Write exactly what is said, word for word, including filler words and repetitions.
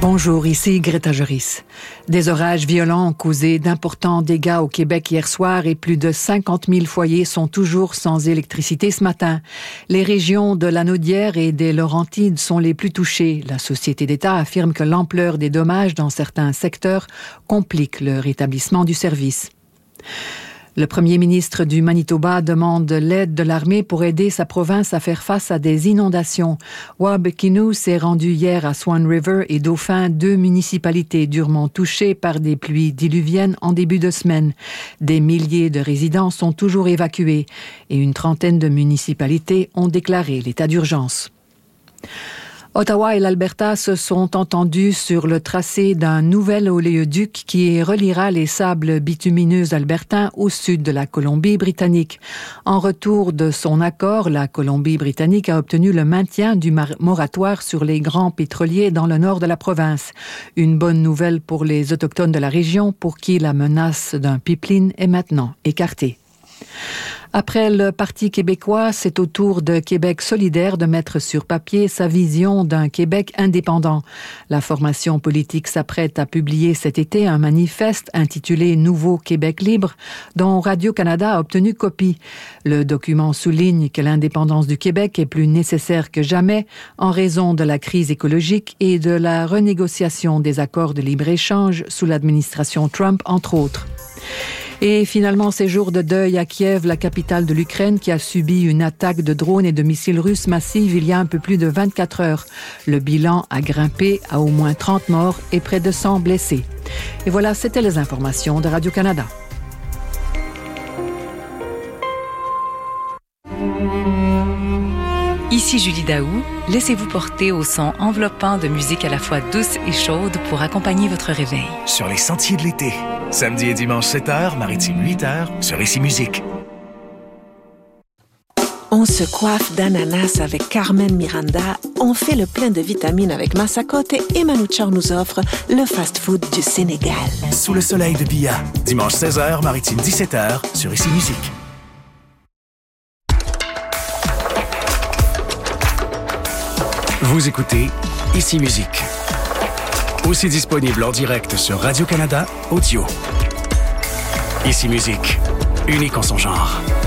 Bonjour, ici Greta Joris. Des orages violents ont causé d'importants dégâts au Québec hier soir et plus de cinquante mille foyers sont toujours sans électricité ce matin. Les régions de Lanaudière et des Laurentides sont les plus touchées. La Société d'État affirme que l'ampleur des dommages dans certains secteurs complique le rétablissement du service. Le premier ministre du Manitoba demande l'aide de l'armée pour aider sa province à faire face à des inondations. Wab Kinew s'est rendu hier à Swan River et Dauphin, deux municipalités durement touchées par des pluies diluviennes en début de semaine. Des milliers de résidents sont toujours évacués et une trentaine de municipalités ont déclaré l'état d'urgence. Ottawa et l'Alberta se sont entendus sur le tracé d'un nouvel oléoduc qui reliera les sables bitumineux albertains au sud de la Colombie-Britannique. En retour de son accord, la Colombie-Britannique a obtenu le maintien du moratoire sur les grands pétroliers dans le nord de la province. Une bonne nouvelle pour les Autochtones de la région pour qui la menace d'un pipeline est maintenant écartée. Après le Parti québécois, c'est au tour de Québec solidaire de mettre sur papier sa vision d'un Québec indépendant. La formation politique s'apprête à publier cet été un manifeste intitulé « Nouveau Québec libre » dont Radio-Canada a obtenu copie. Le document souligne que l'indépendance du Québec est plus nécessaire que jamais en raison de la crise écologique et de la renégociation des accords de libre-échange sous l'administration Trump, entre autres. Et finalement, ces jours de deuil à Kiev, la capitale de l'Ukraine, qui a subi une attaque de drones et de missiles russes massives il y a un peu plus de vingt-quatre heures. Le bilan a grimpé à au moins trente morts et près de cent blessés. Et voilà, c'était les informations de Radio-Canada. Ici Julie Daou, laissez-vous porter au son enveloppant de musique à la fois douce et chaude pour accompagner votre réveil. Sur les sentiers de l'été, samedi et dimanche sept heures, maritime huit heures, sur Ici Musique. On se coiffe d'ananas avec Carmen Miranda, on fait le plein de vitamines avec Massacote et Manu Chao nous offre le fast-food du Sénégal. Sous le soleil de Bia, dimanche seize heures, maritime dix-sept heures, sur Ici Musique. Vous écoutez Ici Musique. Aussi disponible en direct sur Radio-Canada Audio. Ici Musique, unique en son genre.